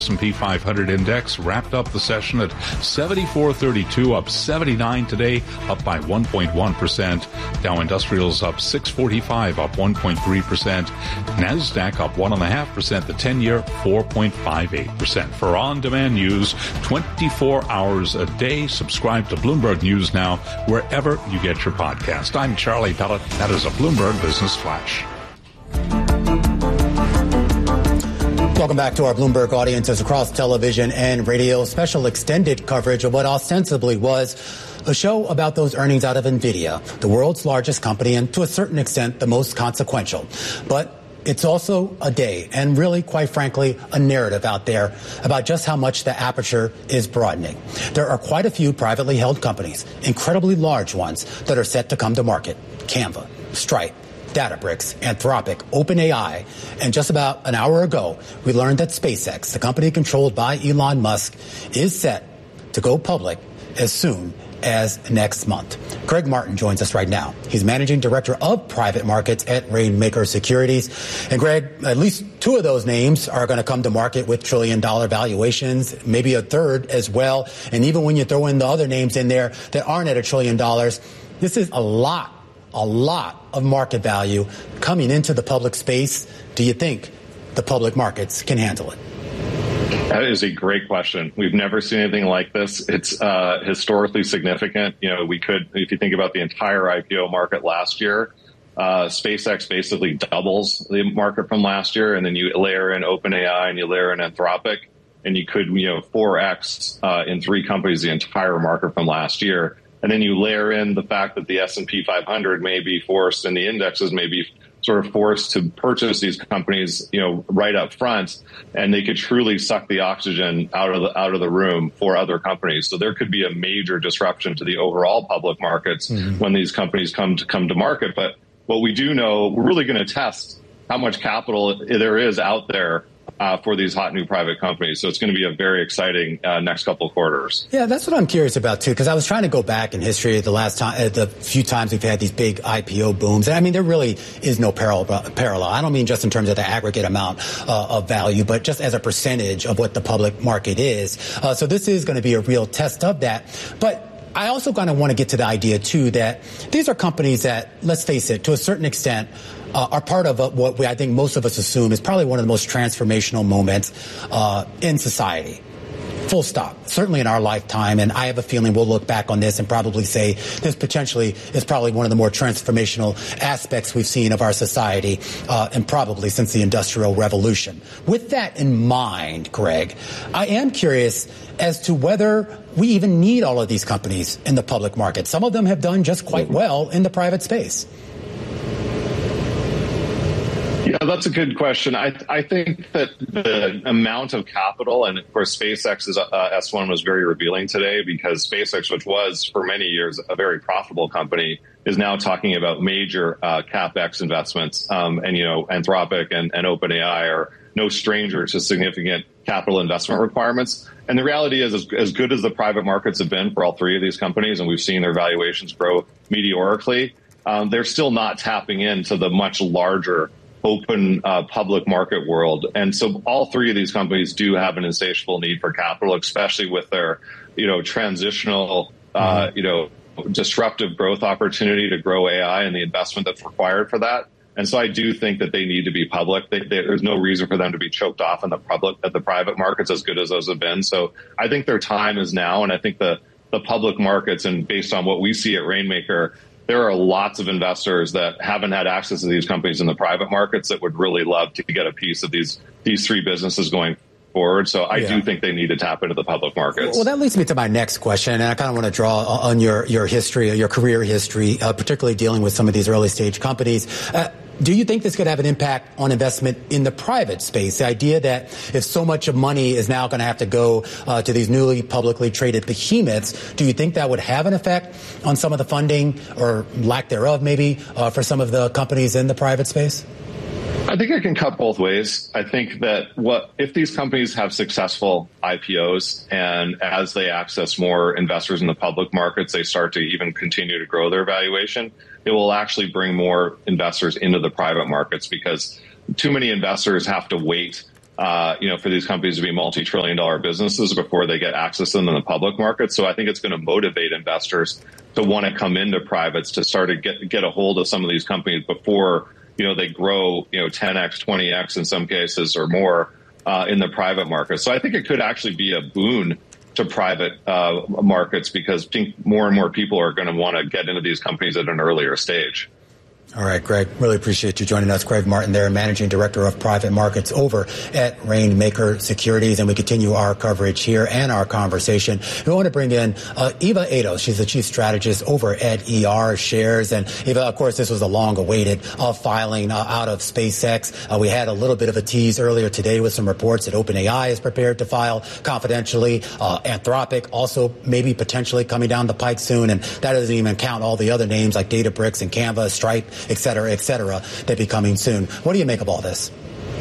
S&P 500 index wrapped up the session at 7432, up 79 today, up by 1.1%. Dow Industrials up 645, up 1.3%. NASDAQ up 1.5%. The 10-year 4.58%. For on-demand news, 24 hours a day, subscribe to Bloomberg News Now wherever you get your podcast. I'm Charlie Pellet. That is a Bloomberg Business Flash. Welcome back to our Bloomberg audiences across television and radio. Special extended coverage of what ostensibly was a show about those earnings out of NVIDIA, the world's largest company and to a certain extent the most consequential. But it's also a day and really, quite frankly, a narrative out there about just how much the aperture is broadening. There are quite a few privately held companies, incredibly large ones, that are set to come to market. Canva, Stripe, Databricks, Anthropic, OpenAI, and just about an hour ago, we learned that SpaceX, the company controlled by Elon Musk, is set to go public as soon as next month. Greg Martin joins us right now. He's managing director of private markets at Rainmaker Securities. And Greg, at least two of those names are going to come to market with trillion-dollar valuations, maybe a third as well. And even when you throw in the other names in there that aren't at $1 trillion, this is a lot of market value coming into the public space. Do you think the public markets can handle it? That is a great question. We've never seen anything like this. It's historically significant. You know, if you think about the entire IPO market last year, SpaceX basically doubles the market from last year, and then you layer in OpenAI and you layer in Anthropic, and you could, 4x in three companies the entire market from last year. And then you layer in the fact that the S&P 500 may be forced and the indexes may be sort of forced to purchase these companies, right up front, and they could truly suck the oxygen out of the room for other companies. So there could be a major disruption to the overall public markets when these companies come to market. But what we do know, we're really going to test how much capital there is out there for these hot new private companies. So it's going to be a very exciting next couple of quarters. Yeah, that's what I'm curious about, too, because I was trying to go back in history the few times we've had these big IPO booms. And I mean, there really is no parallel. I don't mean just in terms of the aggregate amount of value, but just as a percentage of what the public market is. So this is going to be a real test of that. But I also kind of want to get to the idea, too, that these are companies that, let's face it, to a certain extent, are part of what I think most of us assume is probably one of the most transformational moments in society. Full stop. Certainly in our lifetime, and I have a feeling we'll look back on this and probably say this potentially is probably one of the more transformational aspects we've seen of our society, and probably since the Industrial Revolution. With that in mind, Greg, I am curious as to whether we even need all of these companies in the public market. Some of them have done just quite well in the private space. Yeah, that's a good question. I think that the amount of capital, and of course SpaceX's S1 was very revealing today, because SpaceX, which was for many years a very profitable company, is now talking about major CapEx investments. And Anthropic and OpenAI are no stranger to significant capital investment requirements. And the reality is, as good as the private markets have been for all three of these companies, and we've seen their valuations grow meteorically, they're still not tapping into the much larger open public market world. And so all three of these companies do have an insatiable need for capital, especially with their, transitional, disruptive growth opportunity to grow AI and the investment that's required for that. And so I do think that they need to be public. There's no reason for them to be choked off in the private markets, as good as those have been. So I think their time is now. And I think the public markets, and based on what we see at Rainmaker, there are lots of investors that haven't had access to these companies in the private markets that would really love to get a piece of these three businesses going forward. So I do think they need to tap into the public markets. Well, that leads me to my next question, and I kind of want to draw on your history, your career history, particularly dealing with some of these early stage companies. Do you think this could have an impact on investment in the private space? The idea that if so much of money is now going to have to go to these newly publicly traded behemoths, do you think that would have an effect on some of the funding, or lack thereof maybe, for some of the companies in the private space? I think it can cut both ways. I think that if these companies have successful IPOs, and as they access more investors in the public markets, they start to even continue to grow their valuation, it will actually bring more investors into the private markets, because too many investors have to wait for these companies to be multi-trillion-dollar businesses before they get access to them in the public market. So I think it's going to motivate investors to want to come into privates to start to get a hold of some of these companies before, they grow, 10x, 20x in some cases or more in the private market. So I think it could actually be a boon to private markets because I think more and more people are going to want to get into these companies at an earlier stage. All right, Greg, really appreciate you joining us. Greg Martin there, Managing Director of Private Markets over at Rainmaker Securities. And we continue our coverage here and our conversation. We want to bring in Eva Ados. She's the Chief Strategist over at ER Shares. And Eva, of course, this was a long-awaited filing out of SpaceX. We had a little bit of a tease earlier today with some reports that OpenAI is prepared to file confidentially. Anthropic also maybe potentially coming down the pike soon. And that doesn't even count all the other names like Databricks and Canva, Stripe, et cetera, that be coming soon. What do you make of all this?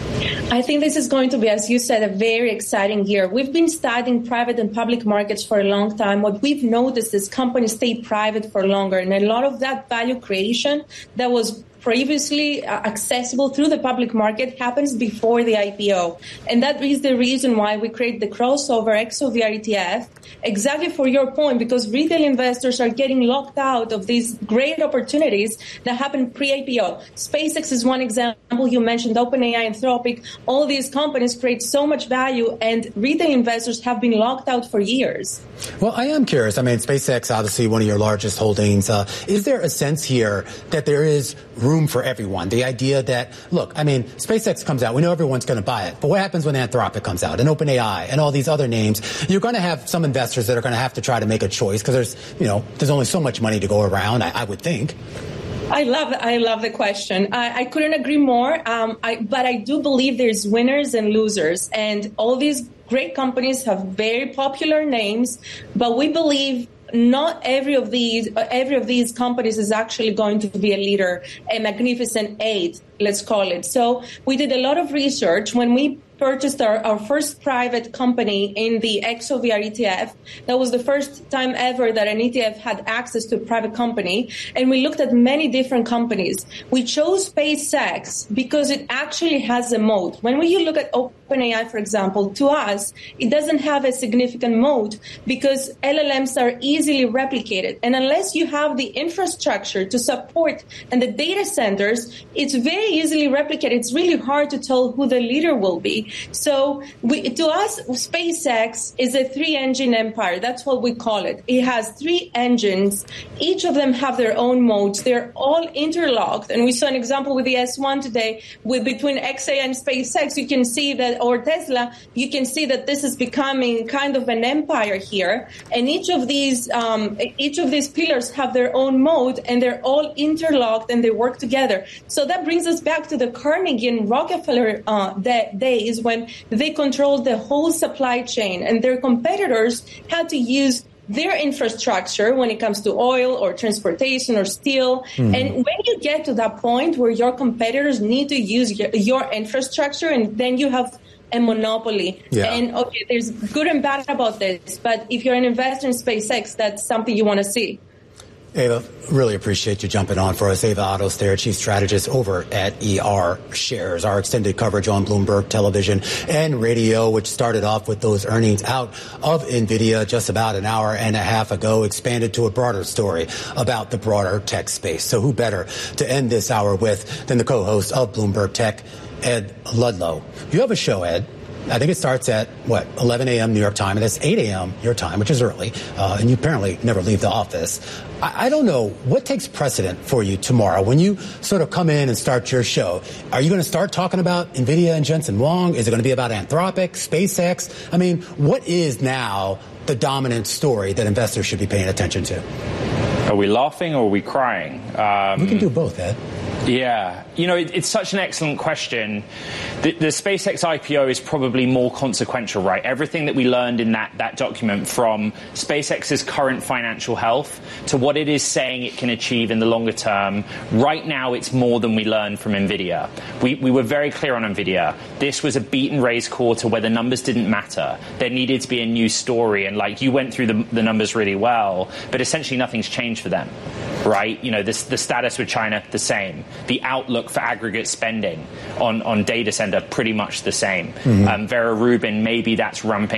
I think this is going to be, as you said, a very exciting year. We've been studying private and public markets for a long time. What we've noticed is companies stay private for longer, and a lot of that value creation that was previously accessible through the public market happens before the IPO. And that is the reason why we create the crossover XOVR ETF, exactly for your point, because retail investors are getting locked out of these great opportunities that happen pre-IPO. SpaceX is one example. You mentioned OpenAI, Anthropic. All these companies create so much value, and retail investors have been locked out for years. Well, I am curious. I mean, SpaceX, obviously one of your largest holdings. Is there a sense here that there is room for everyone? The idea that, look, I mean, SpaceX comes out. We know everyone's going to buy it. But what happens when Anthropic comes out and OpenAI and all these other names? You're going to have some investors that are going to have to try to make a choice because there's only so much money to go around, I would think. I love the question. I couldn't agree more. But I do believe there's winners and losers, and all these great companies have very popular names, but we believe not every of these companies is actually going to be a leader, a magnificent eight, let's call it. So we did a lot of research when we purchased our first private company in the XOVR ETF. That was the first time ever that an ETF had access to a private company. And we looked at many different companies. We chose SpaceX because it actually has a moat. When you look at OpenAI, for example, to us, it doesn't have a significant moat because LLMs are easily replicated. And unless you have the infrastructure to support and the data centers, it's very easily replicated. It's really hard to tell who the leader will be. So to us, SpaceX is a three-engine empire. That's what we call it. It has three engines. Each of them have their own modes. They're all interlocked. And we saw an example with the S1 today between XA and SpaceX. You can see that, or Tesla, you can see that this is becoming kind of an empire here. And each of these pillars have their own mode, and they're all interlocked and they work together. So that brings us back to the Carnegie and Rockefeller days when they controlled the whole supply chain, and their competitors had to use their infrastructure when it comes to oil or transportation or steel. Mm-hmm. And when you get to that point where your competitors need to use your infrastructure, and then you have a monopoly. Yeah. And okay, there's good and bad about this, but if you're an investor in SpaceX, that's something you want to see. Eva, really appreciate you jumping on for us. Eva Ados there, Chief Strategist over at ER Shares. Our extended coverage on Bloomberg Television and Radio, which started off with those earnings out of NVIDIA just about an hour and a half ago, expanded to a broader story about the broader tech space. So who better to end this hour with than the co-host of Bloomberg Tech, Ed Ludlow. You have a show, Ed. I think it starts at, 11 a.m. New York time, and it's 8 a.m. your time, which is early, and you apparently never leave the office. I don't know, what takes precedent for you tomorrow when you sort of come in and start your show? Are you going to start talking about NVIDIA and Jensen Huang? Is it going to be about Anthropic, SpaceX? I mean, what is now the dominant story that investors should be paying attention to? Are we laughing or are we crying? We can do both, Ed. Yeah, it's such an excellent question. The SpaceX IPO is probably more consequential, right? Everything that we learned in that document, from SpaceX's current financial health to what it is saying it can achieve in the longer term, right now it's more than we learned from NVIDIA. We were very clear on NVIDIA. This was a beat and raise quarter where the numbers didn't matter. There needed to be a new story, and you went through the numbers really well, but essentially nothing's changed for them. right? You know, the status with China, the same. The outlook for aggregate spending on data center, pretty much the same. Vera Rubin, maybe that's ramping